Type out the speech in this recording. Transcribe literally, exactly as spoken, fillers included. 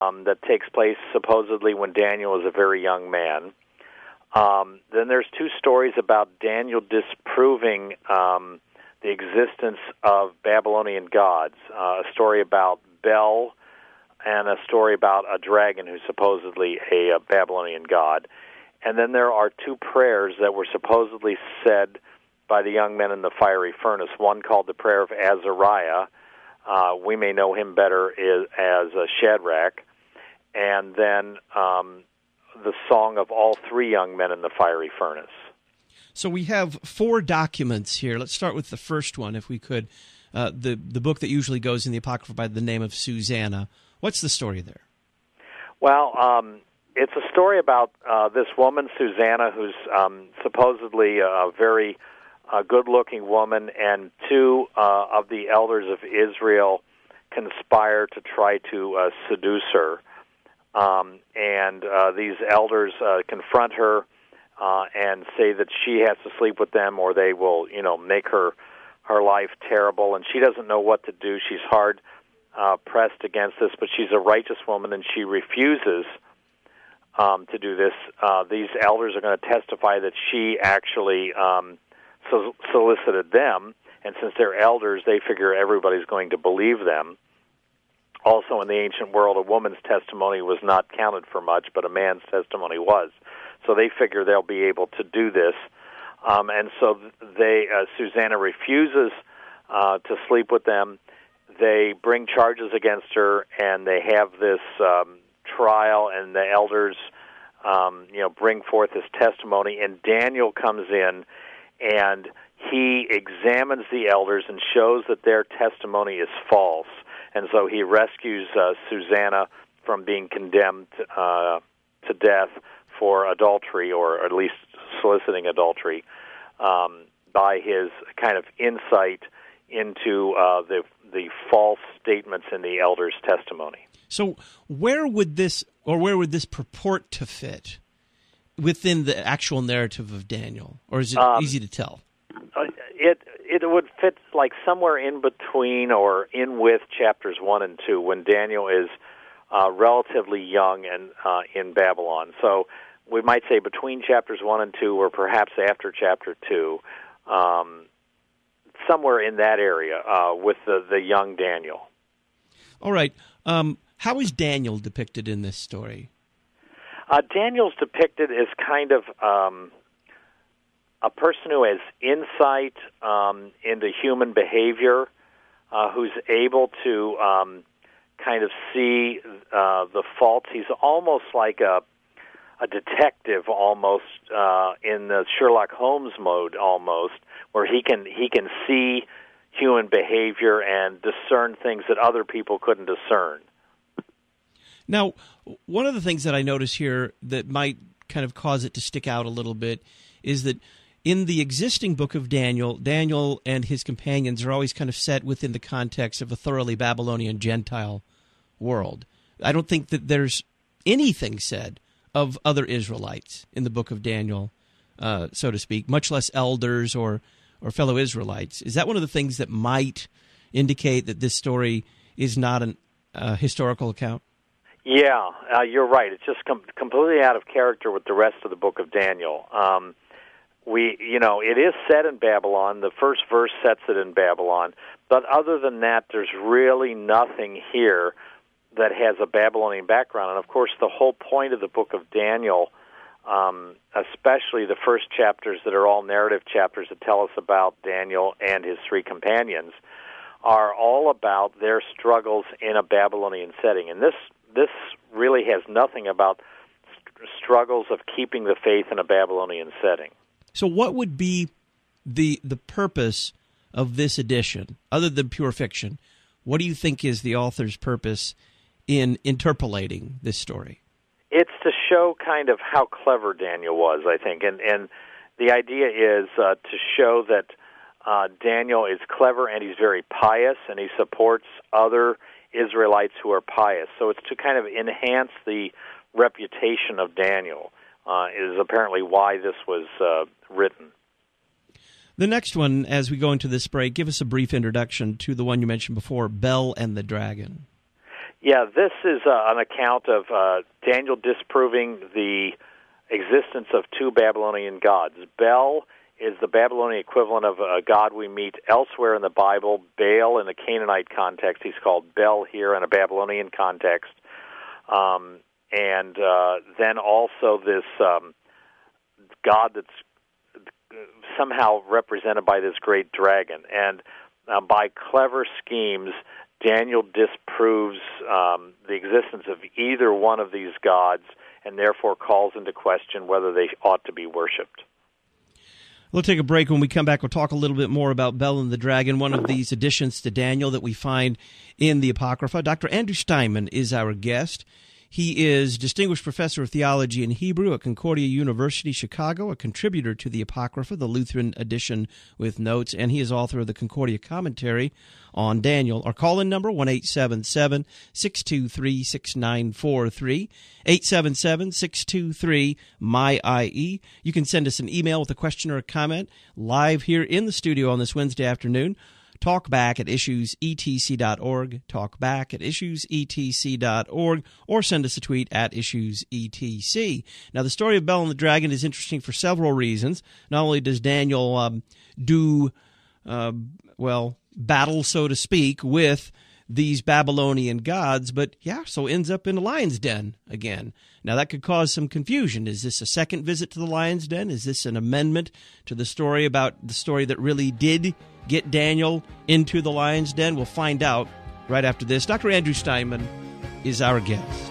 um, that takes place supposedly when Daniel is a very young man. Um, then there's two stories about Daniel disproving um, the existence of Babylonian gods, uh, a story about Bel and a story about a dragon who's supposedly a, a Babylonian god. And then there are two prayers that were supposedly said by the young men in the fiery furnace, one called the Prayer of Azariah. Uh, we may know him better is, as uh, Shadrach. And then um, the song of all three young men in the fiery furnace. So we have four documents here. Let's start with the first one, if we could. Uh, the, the book that usually goes in the Apocrypha by the name of Susanna. What's the story there? Well, um, it's a story about uh, this woman, Susanna, who's um, supposedly a very uh, good-looking woman, and two uh, of the elders of Israel conspire to try to uh, seduce her. Um, and uh, these elders uh, confront her uh, and say that she has to sleep with them, or they will, you know, make her her life terrible. And she doesn't know what to do. She's hard uh, pressed against this, but she's a righteous woman, and she refuses um, to do this. Uh, these elders are going to testify that she actually um, so- solicited them, and since they're elders, they figure everybody's going to believe them. Also, in the ancient world, a woman's testimony was not counted for much, but a man's testimony was. So they figure they'll be able to do this. Um, and so they, uh, Susanna refuses uh, to sleep with them. They bring charges against her, and they have this um, trial, and the elders um, you know, bring forth his testimony. And Daniel comes in, and he examines the elders and shows that their testimony is false. And so he rescues uh, Susanna from being condemned uh, to death for adultery, or at least soliciting adultery, um, by his kind of insight into uh, the the false statements in the elders' testimony. So where would this, or where would this purport to fit within the actual narrative of Daniel? Or is it um, easy to tell? Uh, it it would fit like somewhere in between or in with chapters one and two, when Daniel is uh, relatively young and uh, in Babylon. So we might say between chapters one and two, or perhaps after chapter two, um, somewhere in that area uh, with the, the young Daniel. All right. Um, how is Daniel depicted in this story? Uh, Daniel's depicted as kind of um, a person who has insight um, into human behavior, uh, who's able to um, kind of see uh, the faults. He's almost like a a detective, almost uh, in the Sherlock Holmes mode, almost, where he can he can see human behavior and discern things that other people couldn't discern. Now, one of the things that I notice here that might kind of cause it to stick out a little bit is that in the existing book of Daniel, Daniel and his companions are always kind of set within the context of a thoroughly Babylonian Gentile world. I don't think that there's anything said of other Israelites in the book of Daniel, uh, so to speak, much less elders or, or fellow Israelites. Is that one of the things that might indicate that this story is not a uh, historical account? Yeah, uh, you're right. It's just com- completely out of character with the rest of the book of Daniel. Um, we, you know, it is set in Babylon. The first verse sets it in Babylon. But other than that, there's really nothing here that has a Babylonian background. And, of course, the whole point of the book of Daniel, um, especially the first chapters that are all narrative chapters that tell us about Daniel and his three companions, are all about their struggles in a Babylonian setting. And this this really has nothing about st- struggles of keeping the faith in a Babylonian setting. So what would be the the purpose of this edition, other than pure fiction? What do you think is the author's purpose in interpolating this story? It's to show kind of how clever Daniel was, I think. And, and the idea is uh, to show that uh, Daniel is clever and he's very pious, and he supports other Israelites who are pious. So it's to kind of enhance the reputation of Daniel, uh, is apparently why this was uh, written. The next one, as we go into this break, give us a brief introduction to the one you mentioned before, Bel and the Dragon. Yeah, this is uh, an account of uh, Daniel disproving the existence of two Babylonian gods. Bel is the Babylonian equivalent of a god we meet elsewhere in the Bible. Baal in the Canaanite context, he's called Bel here in a Babylonian context. Um, and uh, then also this um, god that's somehow represented by this great dragon. And uh, by clever schemes, Daniel disproves um, the existence of either one of these gods and therefore calls into question whether they ought to be worshipped. We'll take a break. When we come back, we'll talk a little bit more about Bel and the Dragon, one of these additions to Daniel that we find in the Apocrypha. Doctor Andrew Steinman is our guest. He is Distinguished Professor of Theology and Hebrew at Concordia University, Chicago, a contributor to the Apocrypha, the Lutheran edition with notes, and he is author of the Concordia Commentary on Daniel. Our call-in number, one eight seven seven, six two three, six nine four three, eight seven seven, six two three, M Y I E. You can send us an email with a question or a comment live here in the studio on this Wednesday afternoon. Talkback at issues e t c dot org, talkback at issues e t c dot org, or send us a tweet at issues e t c. Now, the story of Bel and the Dragon is interesting for several reasons. Not only does Daniel um, do, uh, well, battle, so to speak, with these Babylonian gods, but yeah, so ends up in the lion's den again. Now, that could cause some confusion. Is this a second visit to the lion's den? Is this an amendment to the story about the story that really did get Daniel into the lion's den? We'll find out right after this. Doctor Andrew Steinman is our guest.